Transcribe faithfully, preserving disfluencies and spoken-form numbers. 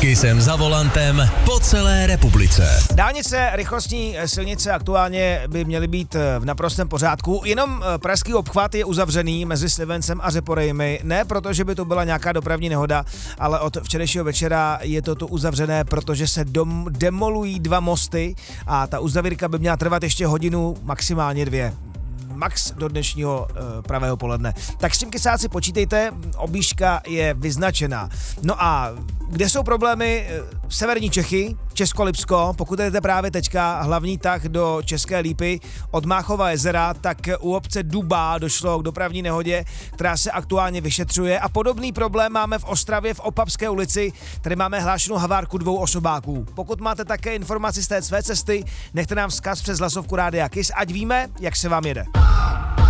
Kissem za volantem po celé republice. Dálnice, rychlostní silnice aktuálně by měly být v naprostém pořádku, jenom pražský obchvat je uzavřený mezi Slivencem a Řeporejmi, ne proto, že by to byla nějaká dopravní nehoda, ale od včerejšího večera je to tu uzavřené, protože se dom, demolují dva mosty a ta uzavírka by měla trvat ještě hodinu, maximálně dvě. Max do dnešního uh, pravého poledne. Tak s tím kysáci počítejte, objížďka je vyznačená. No a kde jsou problémy? Severní Čechy, Česko-Lipsko, pokud jdete právě teďka hlavní tah do České Lípy od Máchova jezera, tak u obce Dubá došlo k dopravní nehodě, která se aktuálně vyšetřuje a podobný problém máme v Ostravě v Opavské ulici, tady máme hlášenou havárku dvou osobáků. Pokud máte také informaci z té své cesty, nechte nám vzkaz přes hlasovku Rádia Kiss, ať víme, jak se vám jede.